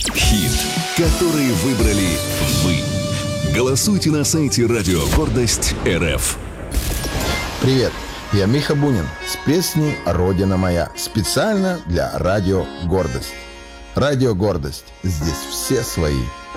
Хит, который выбрали вы. Голосуйте на сайте Радио Гордость РФ. Привет, я Миха Бунин с песней «Родина моя». Специально для Радио Гордость. Радио Гордость. Здесь все свои.